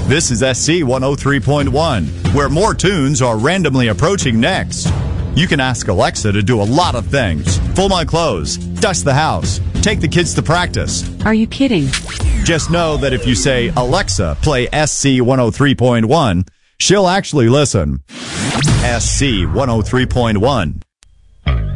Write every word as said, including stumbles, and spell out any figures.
This is S C one oh three point one, where more tunes are randomly approaching next. You can ask Alexa to do a lot of things. Fold my clothes, dust the house, take the kids to practice. Are you kidding? Just know that if you say, Alexa, play S C one oh three point one, she'll actually listen. S C one oh three point one.